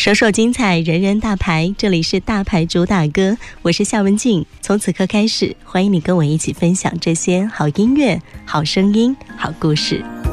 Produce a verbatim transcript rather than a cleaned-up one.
首首精彩，人人大牌，这里是大牌主打歌，我是夏文静。从此刻开始，欢迎你跟我一起分享这些好音乐、好声音、好故事。